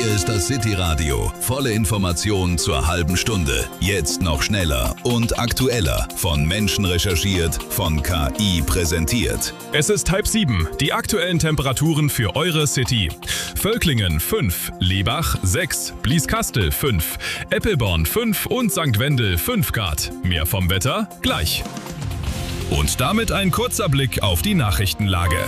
Hier ist das City Radio. Volle Informationen zur halben Stunde. Jetzt noch schneller und aktueller. Von Menschen recherchiert, von KI präsentiert. Es ist 6:30. Die aktuellen Temperaturen für eure City. Völklingen 5, Lebach 6, Blieskastel 5, Eppelborn 5 und St. Wendel 5 Grad. Mehr vom Wetter gleich. Und damit ein kurzer Blick auf die Nachrichtenlage.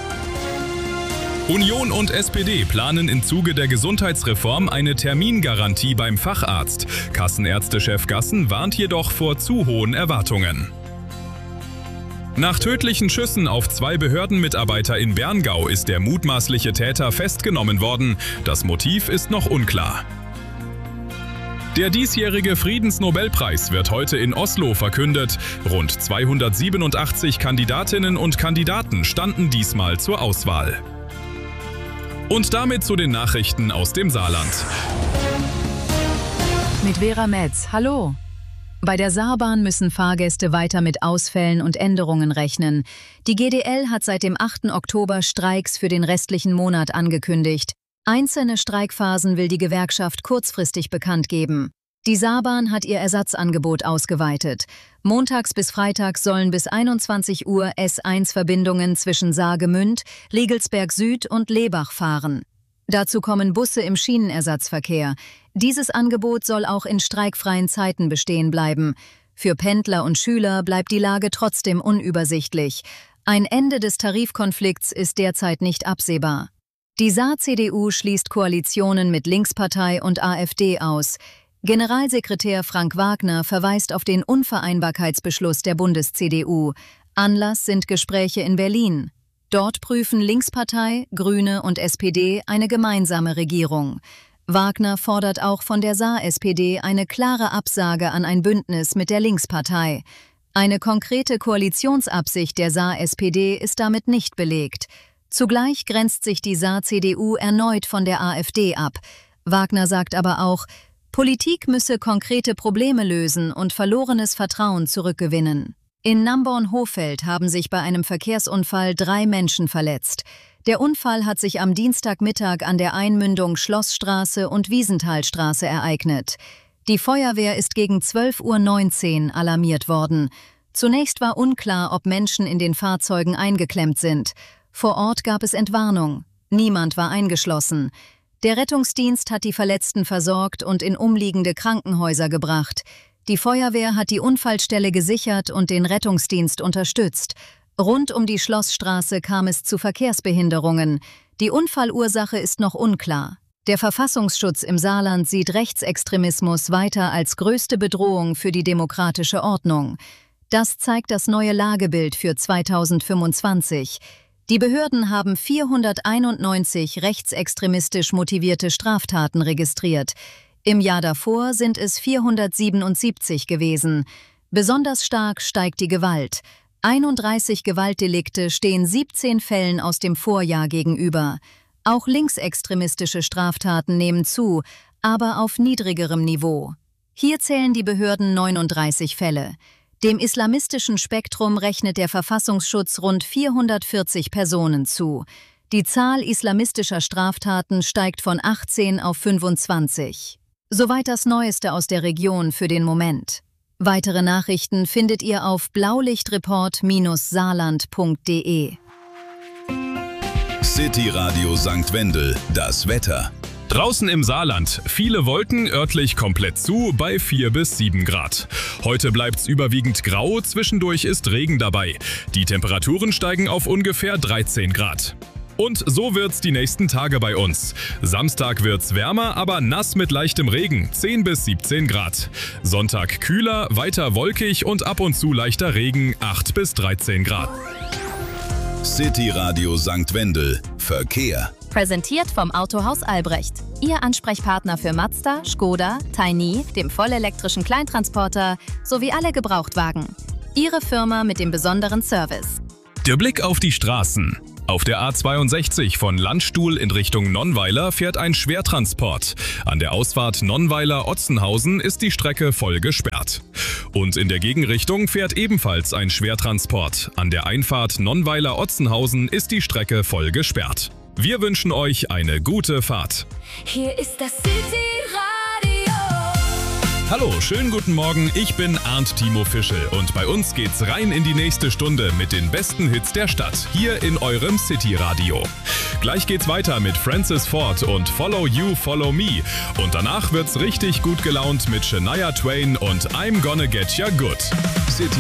Union und SPD planen im Zuge der Gesundheitsreform eine Termingarantie beim Facharzt. Kassenärztechef Gassen warnt jedoch vor zu hohen Erwartungen. Nach tödlichen Schüssen auf 2 Behördenmitarbeiter in Berngau ist der mutmaßliche Täter festgenommen worden. Das Motiv ist noch unklar. Der diesjährige Friedensnobelpreis wird heute in Oslo verkündet. Rund 287 Kandidatinnen und Kandidaten standen diesmal zur Auswahl. Und damit zu den Nachrichten aus dem Saarland. Mit Vera Metz, hallo. Bei der Saarbahn müssen Fahrgäste weiter mit Ausfällen und Änderungen rechnen. Die GDL hat seit dem 8. Oktober Streiks für den restlichen Monat angekündigt. Einzelne Streikphasen will die Gewerkschaft kurzfristig bekannt geben. Die Saarbahn hat ihr Ersatzangebot ausgeweitet. Montags bis freitags sollen bis 21 Uhr S1-Verbindungen zwischen Saargemünd, Riegelsberg Süd und Lebach fahren. Dazu kommen Busse im Schienenersatzverkehr. Dieses Angebot soll auch in streikfreien Zeiten bestehen bleiben. Für Pendler und Schüler bleibt die Lage trotzdem unübersichtlich. Ein Ende des Tarifkonflikts ist derzeit nicht absehbar. Die Saar-CDU schließt Koalitionen mit Linkspartei und AfD aus. Generalsekretär Frank Wagner verweist auf den Unvereinbarkeitsbeschluss der Bundes-CDU. Anlass sind Gespräche in Berlin. Dort prüfen Linkspartei, Grüne und SPD eine gemeinsame Regierung. Wagner fordert auch von der Saar-SPD eine klare Absage an ein Bündnis mit der Linkspartei. Eine konkrete Koalitionsabsicht der Saar-SPD ist damit nicht belegt. Zugleich grenzt sich die Saar-CDU erneut von der AfD ab. Wagner sagt aber auch, Politik müsse konkrete Probleme lösen und verlorenes Vertrauen zurückgewinnen. In Namborn-Hohfeld haben sich bei einem Verkehrsunfall 3 Menschen verletzt. Der Unfall hat sich am Dienstagmittag an der Einmündung Schlossstraße und Wiesenthalstraße ereignet. Die Feuerwehr ist gegen 12:19 Uhr alarmiert worden. Zunächst war unklar, ob Menschen in den Fahrzeugen eingeklemmt sind. Vor Ort gab es Entwarnung. Niemand war eingeschlossen. Der Rettungsdienst hat die Verletzten versorgt und in umliegende Krankenhäuser gebracht. Die Feuerwehr hat die Unfallstelle gesichert und den Rettungsdienst unterstützt. Rund um die Schlossstraße kam es zu Verkehrsbehinderungen. Die Unfallursache ist noch unklar. Der Verfassungsschutz im Saarland sieht Rechtsextremismus weiter als größte Bedrohung für die demokratische Ordnung. Das zeigt das neue Lagebild für 2025. Die Behörden haben 491 rechtsextremistisch motivierte Straftaten registriert. Im Jahr davor sind es 477 gewesen. Besonders stark steigt die Gewalt. 31 Gewaltdelikte stehen 17 Fällen aus dem Vorjahr gegenüber. Auch linksextremistische Straftaten nehmen zu, aber auf niedrigerem Niveau. Hier zählen die Behörden 39 Fälle. Dem islamistischen Spektrum rechnet der Verfassungsschutz rund 440 Personen zu. Die Zahl islamistischer Straftaten steigt von 18 auf 25. Soweit das Neueste aus der Region für den Moment. Weitere Nachrichten findet ihr auf blaulichtreport-saarland.de. City Radio St. Wendel, das Wetter. Draußen im Saarland, viele Wolken, örtlich komplett zu, bei 4 bis 7 Grad. Heute bleibt's überwiegend grau, zwischendurch ist Regen dabei. Die Temperaturen steigen auf ungefähr 13 Grad. Und so wird's die nächsten Tage bei uns. Samstag wird's wärmer, aber nass mit leichtem Regen, 10 bis 17 Grad. Sonntag kühler, weiter wolkig und ab und zu leichter Regen, 8 bis 13 Grad. City Radio St. Wendel, Verkehr. Präsentiert vom Autohaus Albrecht. Ihr Ansprechpartner für Mazda, Škoda, Tiny, dem vollelektrischen Kleintransporter sowie alle Gebrauchtwagen. Ihre Firma mit dem besonderen Service. Der Blick auf die Straßen. Auf der A62 von Landstuhl in Richtung Nonnweiler fährt ein Schwertransport. An der Ausfahrt Nonnweiler-Otzenhausen ist die Strecke voll gesperrt. Und in der Gegenrichtung fährt ebenfalls ein Schwertransport. An der Einfahrt Nonnweiler-Otzenhausen ist die Strecke voll gesperrt. Wir wünschen euch eine gute Fahrt. Hier ist das City-Radio. Hallo, schönen guten Morgen, ich bin Arndt Timo Fischel und bei uns geht's rein in die nächste Stunde mit den besten Hits der Stadt, hier in eurem City-Radio. Gleich geht's weiter mit Francis Ford und Follow You, Follow Me. Und danach wird's richtig gut gelaunt mit Shania Twain und I'm Gonna Get Ya Good.